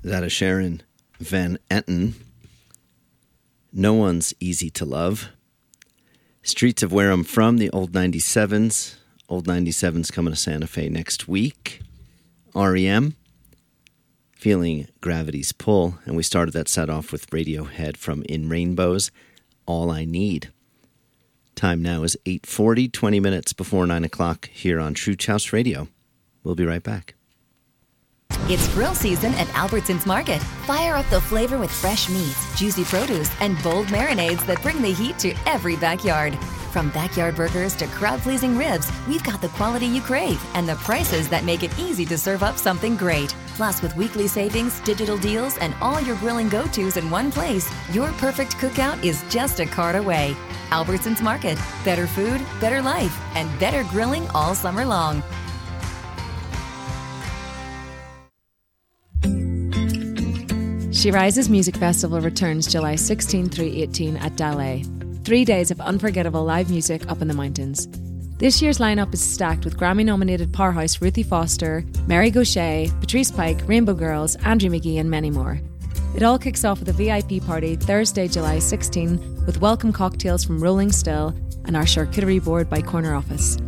That is Sharon Van Etten. No One's Easy to Love. Streets of Where I'm From, the Old 97s. Old 97s coming to Santa Fe next week. REM, Feeling Gravity's Pull. And we started that set off with Radiohead from In Rainbows, All I Need. Time now is 8:40, 20 minutes before 9 o'clock here on Church House Radio. We'll be right back. It's grill season at Albertsons Market. Fire up the flavor with fresh meats, juicy produce, and bold marinades that bring the heat to every backyard. From backyard burgers to crowd-pleasing ribs, we've got the quality you crave and the prices that make it easy to serve up something great. Plus, with weekly savings, digital deals, and all your grilling go-tos in one place, your perfect cookout is just a cart away. Albertsons Market. Better food, better life, and better grilling all summer long. She Rises Music Festival returns July 16 through 18 at Dalé. 3 days of unforgettable live music up in the mountains. This year's lineup is stacked with Grammy-nominated powerhouse Ruthie Foster, Mary Gauthier, Patrice Pike, Rainbow Girls, Andrew McGee and many more. It all kicks off with a VIP party Thursday, July 16 with welcome cocktails from Rolling Still and our charcuterie board by Corner Office.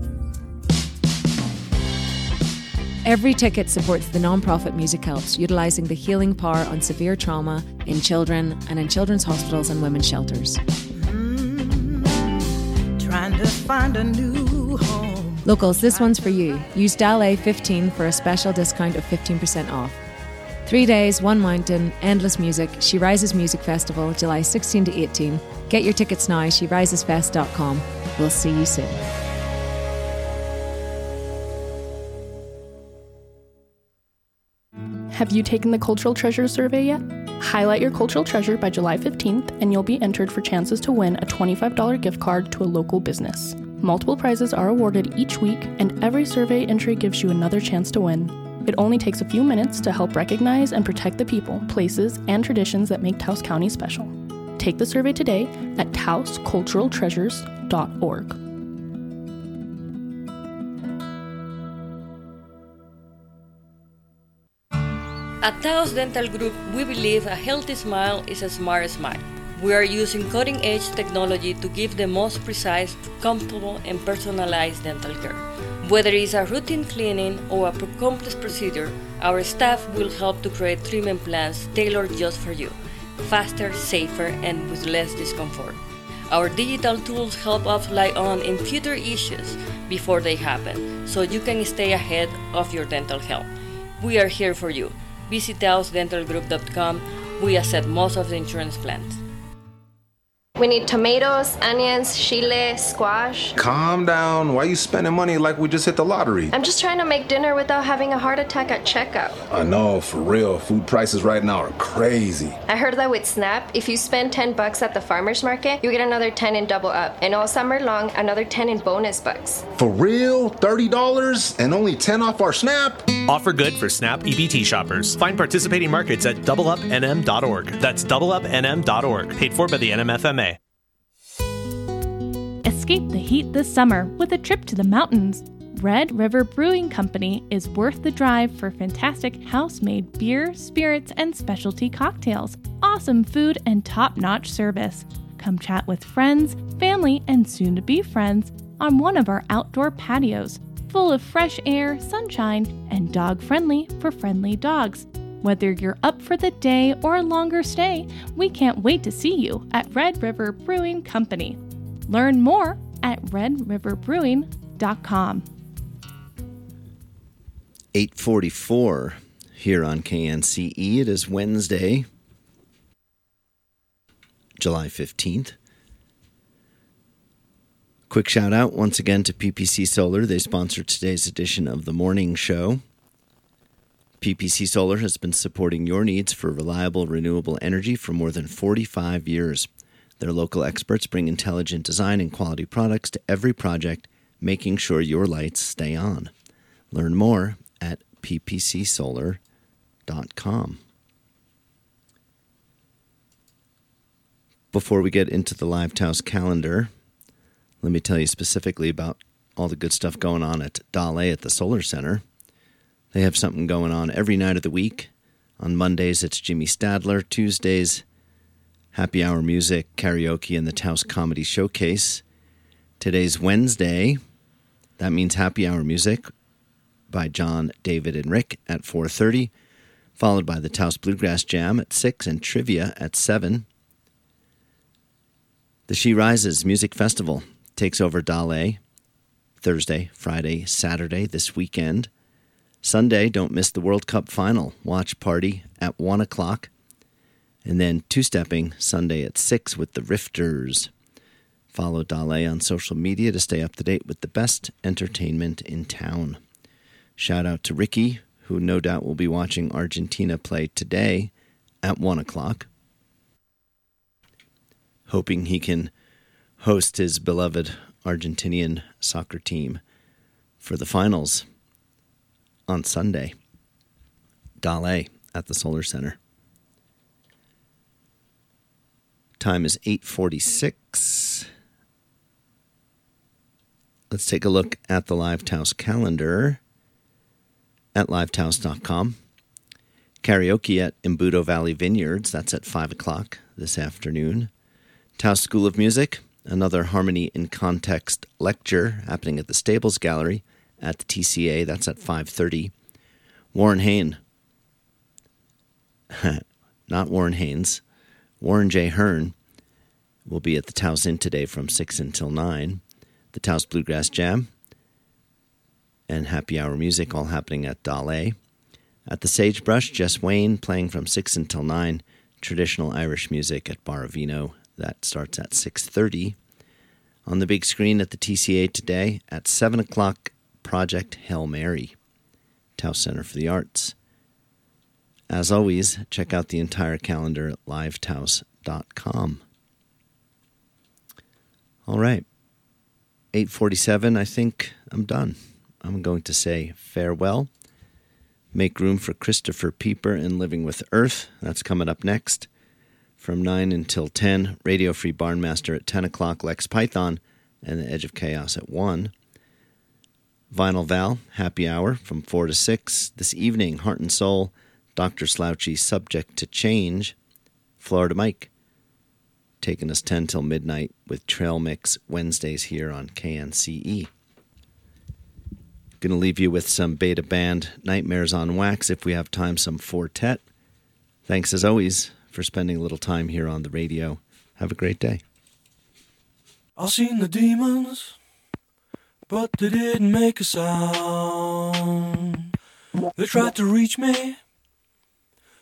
Every ticket supports the non-profit Music Helps, utilising the healing power on severe trauma in children and in children's hospitals and women's shelters. Trying to find a new home. Locals, this one's for you. Use Dalé 15 for a special discount of 15% off. 3 days, one mountain, endless music. She Rises Music Festival, July 16 to 18. Get your tickets now, sherisesfest.com. We'll see you soon. Have you taken the Cultural Treasure survey yet? Highlight your cultural treasure by July 15th and you'll be entered for chances to win a $25 gift card to a local business. Multiple prizes are awarded each week and every survey entry gives you another chance to win. It only takes a few minutes to help recognize and protect the people, places, and traditions that make Taos County special. Take the survey today at taosculturaltreasures.org. At Taos Dental Group, we believe a healthy smile is a smart smile. We are using cutting-edge technology to give the most precise, comfortable, and personalized dental care. Whether it's a routine cleaning or a complex procedure, our staff will help to create treatment plans tailored just for you, faster, safer, and with less discomfort. Our digital tools help us lie on in future issues before they happen, so you can stay ahead of your dental health. We are here for you. Visit taosdentalgroup.com. We accept most of the insurance plans. We need tomatoes, onions, chile, squash. Calm down. Why are you spending money like we just hit the lottery? I'm just trying to make dinner without having a heart attack at checkout. I know, for real. Food prices right now are crazy. I heard that with SNAP, if you spend $10 at the farmer's market, you get another 10 in double up. And all summer long, another 10 in bonus bucks. For real? $30 and only 10 off our SNAP? Offer good for SNAP EBT shoppers. Find participating markets at doubleupnm.org. That's doubleupnm.org. Paid for by the NMFMA. Escape the heat this summer with a trip to the mountains. Red River Brewing Company is worth the drive for fantastic house-made beer, spirits, and specialty cocktails, awesome food, and top-notch service. Come chat with friends, family, and soon-to-be friends on one of our outdoor patios, full of fresh air, sunshine, and dog-friendly for friendly dogs. Whether you're up for the day or a longer stay, we can't wait to see you at Red River Brewing Company. Learn more at redriverbrewing.com. 8:44 here on KNCE. It is Wednesday, July 15th. Quick shout out once again to PPC Solar. They sponsor today's edition of the morning show. PPC Solar has been supporting your needs for reliable, renewable energy for more than 45 years. Their local experts bring intelligent design and quality products to every project, making sure your lights stay on. Learn more at ppcsolar.com. Before we get into the Live Taos calendar, let me tell you specifically about all the good stuff going on at Dalé at the Solar Center. They have something going on every night of the week On Mondays, it's Jimmy Stadler. Tuesdays, Happy Hour Music, Karaoke, and the Taos Comedy Showcase. Today's Wednesday. That means Happy Hour Music by John, David, and Rick at 4:30, followed by the Taos Bluegrass Jam at 6 and Trivia at 7. The She Rises Music Festival takes over Dale Thursday, Friday, Saturday this weekend. Sunday, don't miss the World Cup final. Watch party at 1 o'clock. And then two-stepping Sunday at 6 with the Rifters. Follow Dale on social media to stay up to date with the best entertainment in town. Shout out to Ricky, who no doubt will be watching Argentina play today at 1 o'clock. Hoping he can host his beloved Argentinian soccer team for the finals on Sunday. Dale at the Solar Center. Time is 8:46. Let's take a look at the Live Taos calendar at livetaos.com. Karaoke at Embudo Valley Vineyards. That's at 5 o'clock this afternoon. Taos School of Music, another Harmony in Context lecture happening at the Stables Gallery at the TCA. That's at 5:30. Warren Haynes. Not Warren Haynes. Warren J. Hearn will be at the Taos Inn today from 6 until 9. The Taos Bluegrass Jam and Happy Hour Music all happening at Dale. At the Sagebrush, Jess Wayne playing from 6 until 9. Traditional Irish music at Baravino. That starts at 6:30. On the big screen at the TCA today at 7 o'clock, Project Hail Mary, Taos Center for the Arts. As always, check out the entire calendar at livetaos.com. All right, 8:47, I think I'm done. I'm going to say farewell. Make room for Christopher Pieper in Living with Earth. That's coming up next. From 9 until 10, Radio Free Barnmaster at 10 o'clock, Lex Python and the Edge of Chaos at 1. Vinyl Val, Happy Hour from 4 to 6. This evening, Heart and Soul, Dr. Slouchy, Subject to Change. Florida Mike, taking us 10 till midnight with Trail Mix Wednesdays here on KNCE. Going to leave you with some Beta Band, Nightmares on Wax, if we have time, some Fortet. Thanks as always for spending a little time here on the radio. Have a great day. I've seen the demons, but they didn't make a sound. They tried to reach me,